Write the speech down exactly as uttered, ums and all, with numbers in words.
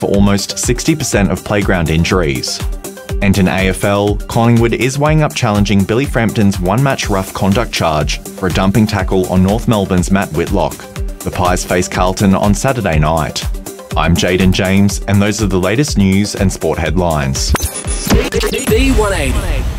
for almost sixty percent of playground injuries. And in A F L, Collingwood is weighing up challenging Billy Frampton's one-match rough conduct charge for a dumping tackle on North Melbourne's Matt Whitlock. The Pies face Carlton on Saturday night. I'm Jaden James, and those are the latest news and sport headlines. D one eighty.